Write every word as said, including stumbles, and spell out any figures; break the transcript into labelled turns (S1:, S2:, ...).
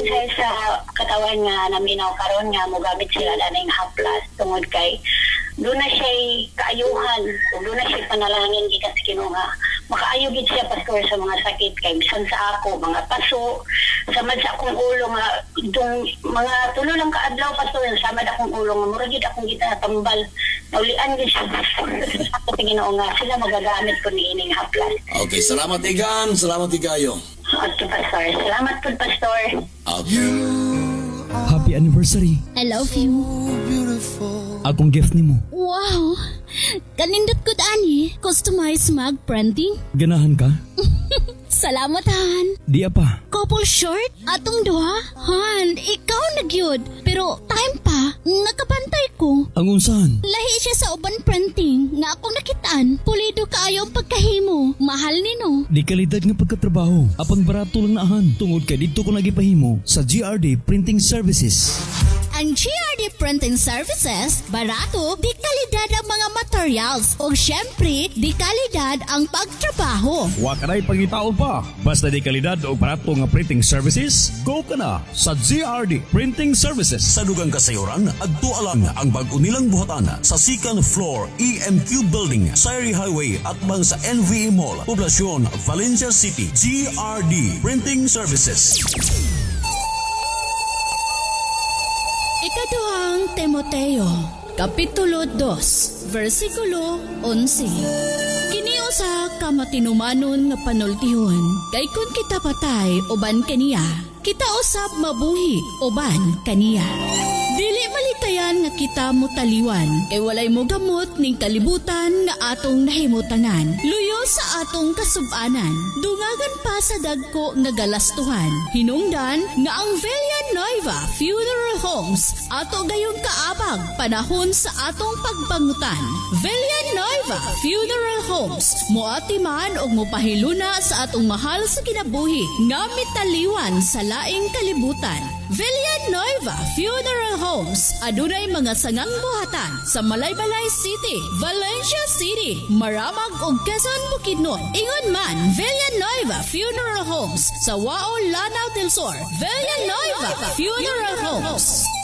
S1: unsay sa katawan nga naminaw karon nga mogamit sila laning haplas tungod kay doon na siya kaayuhan, doon na siya panalangin gikan sa Ginoo nga makaayo gid siya pastor sa mga sakit kay bisan sa ako mga paso samad sa akong ulo nga itong mga tulo lang kaadlaw pastor samad akong ulo nga mura gid akong gitatambal naulian gid siya ako sa Ginoo nga sila magagamit ko ni ining haplas.
S2: Okay, salamat Igan, salamat Igayo.
S1: Okay, pastor. Salamat po, pastor.
S2: Okay.
S3: Happy anniversary.
S4: I love you.
S3: Akong gift nimo.
S4: Wow! Kanindot ko ani, customized mug printing.
S3: Ganahan ka?
S4: Salamat, Han.
S3: Di apa.
S4: Couple shirt? Atong duha? Han, ikaw nagyod. Pero time pa, nakabantay ko.
S3: Ang unsahan?
S4: Lahi siya sa uban printing nga akong nakitaan. Pulido kaayo ang pagkahimo. Mahal nino.
S3: Di kalidad nga pagkatrabaho. Apang barato lang naahan. Tungod kay dito ko nagipahimo sa G R D Printing Services.
S4: Ang G R D Printing Services, barato, di kalidad ang mga materials. O syempre, di kalidad ang pagtrabaho.
S5: Wa ka na'y pangitaon pa. Basta di kalidad o barato nga printing services, go ka na sa G R D Printing Services.
S2: Sa dugang kasayuran, agtualang ang bag-o nilang buhatan sa second floor E M Q Building, Sayri Highway at bang sa N V A Mall, Poblacion, Valencia City. G R D Printing Services.
S4: Ikaduhang Timoteo, Kapitulo two, versikulo eleven. Kini usa ka matinumanon nga panultihon, kay kun kita patay uban kaniya, kita usab mabuhi uban kaniya. Dili malikayan nga kita motaliwan, kay walay mo gamot ning kalibutan nga atong nahimutanan. Luyo sa atong kasub-anan, dungagan pa sa dagko nga galastuhan. Hinungdan nga ang Villanueva Funeral Homes ato gayong kaabag panahon sa atong pagbangutan. Villanueva Funeral Homes moati man og mopahiluna sa atong mahal sa kinabuhi nga mitaliwan sa laing kalibutan. Villanueva Funeral Homes adunay mga sangang buhatan sa Malaybalay City, Valencia City, Maramag ug Quezon, Bukidnon. Ingon man Villanueva Funeral Homes sa Wao, Lanao del Sur. Villanueva Funeral Homes.